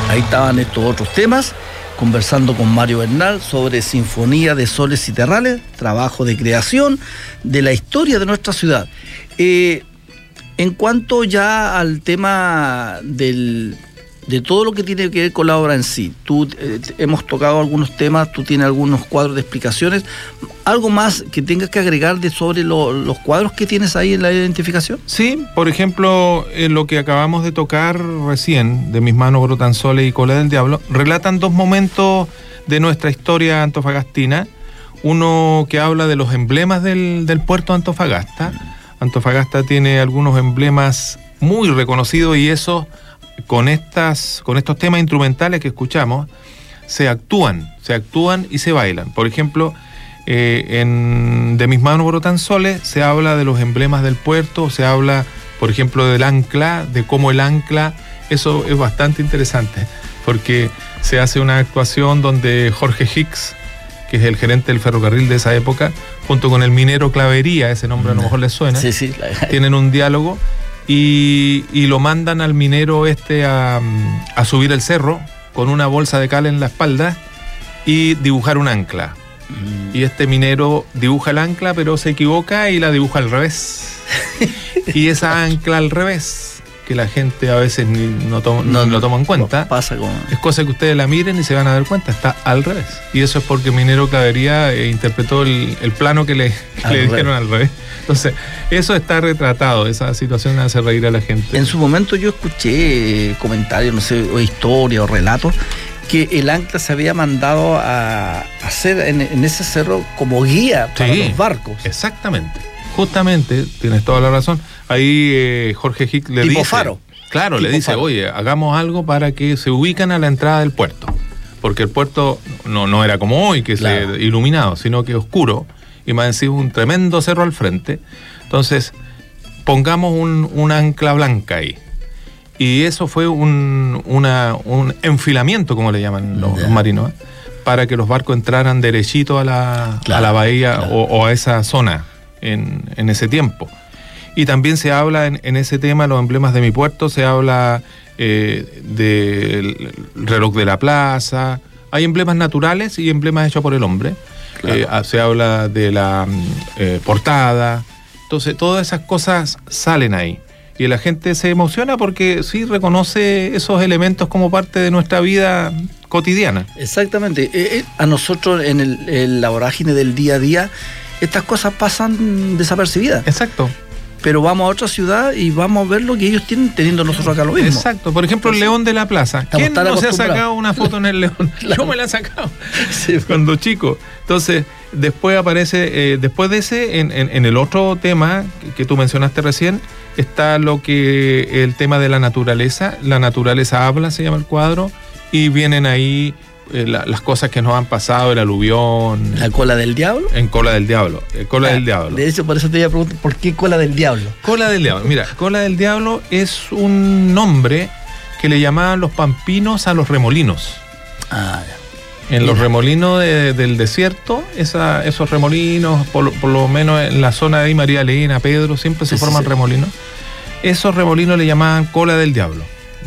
Ahí estaban estos otros temas, conversando con Mario Bernal sobre Sinfonía de Soles y Terrales, trabajo de creación de la historia de nuestra ciudad. En cuanto ya al tema de todo lo que tiene que ver con la obra en sí, hemos tocado algunos temas, tú tienes algunos cuadros de explicaciones, ¿algo más que tengas que agregar sobre los cuadros que tienes ahí en la identificación? Sí, por ejemplo, lo que acabamos de tocar recién, de Mis manos brotan soles y Cola del Diablo, relatan dos momentos de nuestra historia antofagastina. Uno que habla de los emblemas del puerto de Antofagasta. Antofagasta tiene algunos emblemas muy reconocidos y esos, con estos temas instrumentales que escuchamos, se actúan y se bailan. Por ejemplo, de Mis manos brotan soles se habla de los emblemas del puerto, se habla, por ejemplo, del ancla, de cómo el ancla, eso es bastante interesante, porque se hace una actuación donde Jorge Hicks, que es el gerente del ferrocarril de esa época, junto con el minero Clavería, ese nombre a lo mejor les suena, sí. Tienen un diálogo y lo mandan al minero a subir el cerro con una bolsa de cal en la espalda y dibujar un ancla. Y este minero dibuja el ancla, pero se equivoca y la dibuja al revés. Y esa ancla al revés, que la gente a veces no lo toma en cuenta, es cosa que ustedes la miren y se van a dar cuenta, está al revés. Y eso es porque minero Clavería interpretó el plano que le dijeron al revés. Entonces, eso está retratado, esa situación hace reír a la gente. En su momento yo escuché comentarios, no sé, o historias o relatos, que el ancla se había mandado a hacer en ese cerro como guía para los barcos. Exactamente, justamente, tienes toda la razón. Ahí Jorge Hicks le dice... faro. Claro, le dice, oye, hagamos algo para que se ubiquen a la entrada del puerto. Porque el puerto no era como hoy, que se iluminado, sino que oscuro, y más encima un tremendo cerro al frente. Entonces, pongamos un ancla blanca ahí. Y eso fue un enfilamiento, como le llaman los marinos, para que los barcos entraran derechito a la bahía o a esa zona en ese tiempo. Y también se habla en ese tema, los emblemas de mi puerto, se habla del reloj de la plaza. Hay emblemas naturales y emblemas hechos por el hombre. Se habla de la portada. Entonces, todas esas cosas salen ahí. Y la gente se emociona porque sí reconoce esos elementos como parte de nuestra vida cotidiana. Exactamente. A nosotros en la vorágine del día a día, estas cosas pasan desapercibidas. Exacto. Pero vamos a otra ciudad y vamos a ver lo que ellos tienen, teniendo nosotros acá lo mismo. Exacto. Por ejemplo, el León de la Plaza. ¿Quién no se ha sacado una foto en el León? Yo me la he sacado cuando chico. Entonces, después aparece, después de ese, en el otro tema que tú mencionaste recién, está el tema de la naturaleza. La naturaleza habla, se llama el cuadro, y vienen ahí las cosas que nos han pasado, el aluvión. ¿La cola del diablo? En Cola del Diablo. Cola del Diablo. De hecho, por eso te iba a preguntar, ¿por qué Cola del Diablo? Cola del Diablo. Mira, Cola del Diablo es un nombre que le llamaban los pampinos a los remolinos. En los remolinos del desierto, esos remolinos, por lo menos en la zona de María Elena, Pedro, siempre se forman remolinos. Esos remolinos le llamaban Cola del Diablo.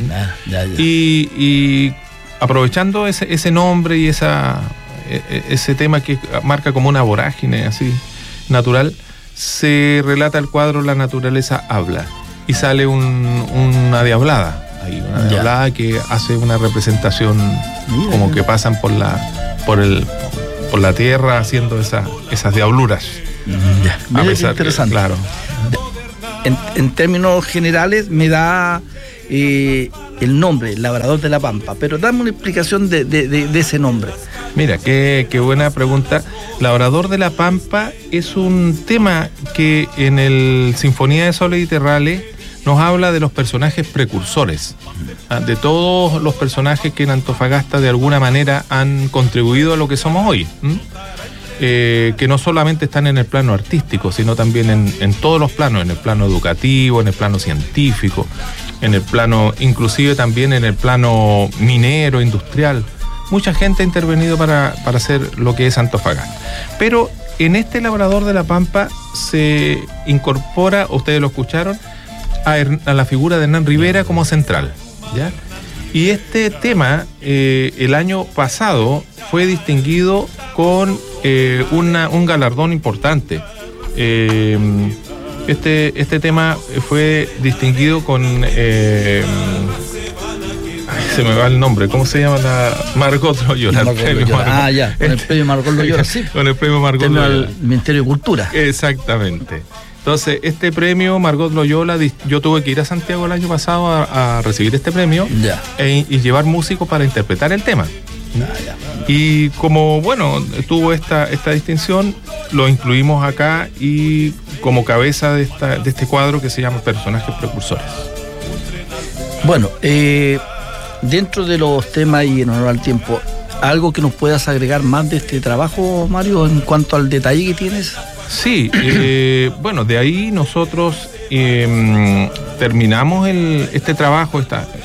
Y aprovechando ese nombre y ese tema que marca como una vorágine así natural, se relata el cuadro La naturaleza habla y sale una diablada. Hay una diablada que hace una representación como que pasan por la tierra haciendo esas diabluras. Mira qué interesante. Claro. En términos generales me da el nombre, Labrador de la Pampa, pero dame una explicación de ese nombre. Mira, qué buena pregunta. Labrador de la Pampa es un tema que en el Sinfonía de Soles y Terrales nos habla de los personajes precursores, de todos los personajes que en Antofagasta de alguna manera han contribuido a lo que somos hoy, que no solamente están en el plano artístico, sino también en todos los planos, en el plano educativo, en el plano científico, en el plano, inclusive también en el plano minero, industrial. Mucha gente ha intervenido para hacer lo que es Antofagasta. Pero en este Labrador de la Pampa se incorpora, ustedes lo escucharon, a la figura de Hernán Rivera como central, ¿ya? Y este tema, el año pasado, fue distinguido con un galardón importante. Este tema fue distinguido con... se me va el nombre, ¿cómo se llama? Margot Loyola. Con el premio Margot Loyola, sí. Con el premio Margot Loyola. Al Ministerio de Cultura. Exactamente. Entonces, este premio Margot Loyola, yo tuve que ir a Santiago el año pasado a recibir este premio y llevar músicos para interpretar el tema. Y como, bueno, tuvo esta distinción, lo incluimos acá y como cabeza de este cuadro que se llama Personajes Precursores. Bueno, dentro de los temas y en honor al tiempo, ¿algo que nos puedas agregar más de este trabajo, Mario, en cuanto al detalle que tienes? Sí, bueno, de ahí nosotros terminamos este trabajo,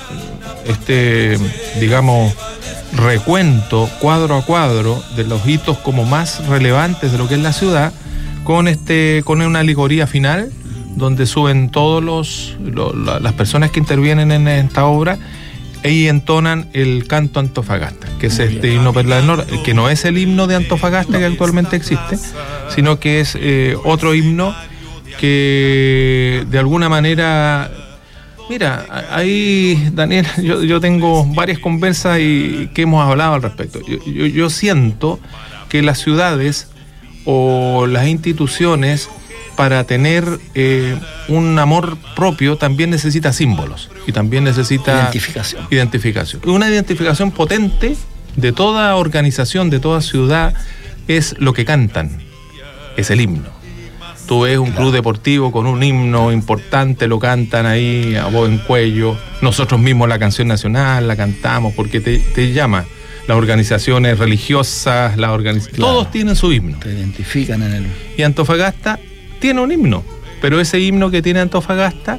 digamos, recuento cuadro a cuadro de los hitos como más relevantes de lo que es la ciudad, con una alegoría final donde suben todos las personas que intervienen en esta obra y entonan el canto Antofagasta, que es este himno Perla del Norte, que no es el himno de Antofagasta que actualmente existe, sino que es otro himno que de alguna manera... Mira, ahí, Daniel, yo tengo varias conversas y que hemos hablado al respecto. Yo siento que las ciudades o las instituciones, para tener un amor propio, también necesita símbolos y también necesita identificación. Una identificación potente de toda organización, de toda ciudad, es lo que cantan, es el himno. Tú ves un club deportivo con un himno importante, lo cantan ahí a voz en cuello. Nosotros mismos la canción nacional la cantamos porque te llama. Las organizaciones religiosas, todos tienen su himno. Te identifican en él. Y Antofagasta tiene un himno, pero ese himno que tiene Antofagasta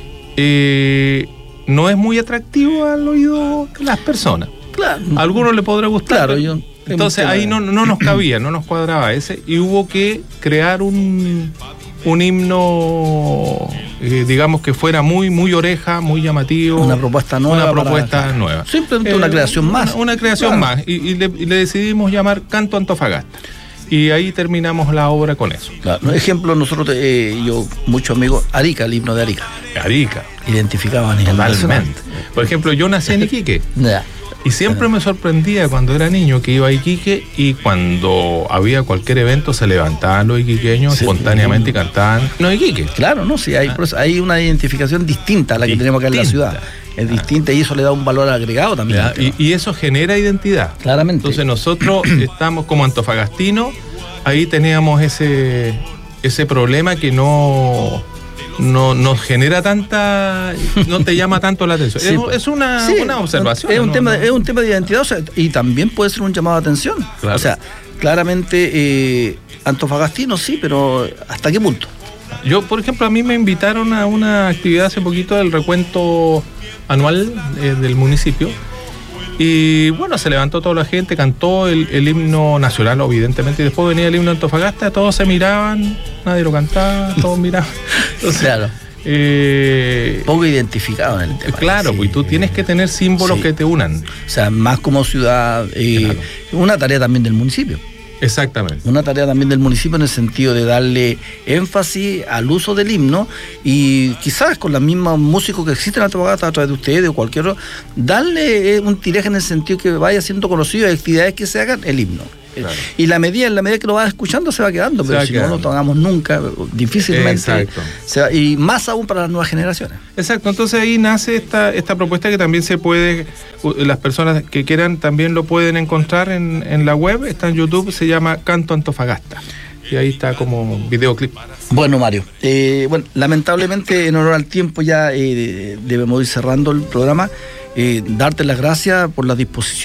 no es muy atractivo al oído de las personas. Claro. A algunos le podrá gustar. Claro, entonces ahí no nos cabía, no nos cuadraba ese, y hubo que crear un himno, digamos, que fuera muy, muy oreja, muy llamativo. Una propuesta nueva. Simplemente una creación más. Una creación más. Y le decidimos llamar Canto Antofagasta. Y ahí terminamos la obra con eso. Claro. Ejemplo, nosotros, yo, muchos amigos, Arica, el himno de Arica. Identificaban a nivel nacional. Por ejemplo, yo nací en Iquique. Y siempre me sorprendía cuando era niño que iba a Iquique y cuando había cualquier evento se levantaban los iquiqueños espontáneamente y cantaban no Iquique. Claro, no, sí, hay una identificación distinta a la que tenemos acá en la ciudad. Es distinta y eso le da un valor agregado también. Y eso genera identidad. Claramente. Entonces nosotros estamos como antofagastinos, ahí teníamos ese problema que no nos genera no te llama tanto la atención. Sí, es una observación. Es un tema de identidad, o sea, y también puede ser un llamado de atención. Claro. O sea, claramente antofagastino sí, pero ¿hasta qué punto? Yo, por ejemplo, a mí me invitaron a una actividad hace poquito del recuento anual del municipio. Y bueno, se levantó toda la gente, cantó el himno nacional, evidentemente, y después venía el himno de Antofagasta, todos se miraban, nadie lo cantaba, todos miraban. Entonces, claro. Poco identificado en el tema. Claro, pues tú tienes que tener símbolos que te unan. O sea, más como ciudad, una tarea también del municipio. Exactamente. Una tarea también del municipio en el sentido de darle énfasis al uso del himno y quizás con los mismos músicos que existen en Antofagasta a través de ustedes o cualquier otro, darle un tiraje en el sentido que vaya siendo conocido de actividades que se hagan el himno. Claro. Y en la medida que lo vas escuchando se va quedando, pero si no lo tocamos nunca, difícilmente se va, y más aún para las nuevas generaciones. Exacto, entonces ahí nace esta propuesta que también se puede, las personas que quieran también lo pueden encontrar en la web, está en YouTube, se llama Canto Antofagasta. Y ahí está como videoclip. Bueno, Mario, lamentablemente en honor al tiempo ya debemos ir cerrando el programa. Darte las gracias por la disposición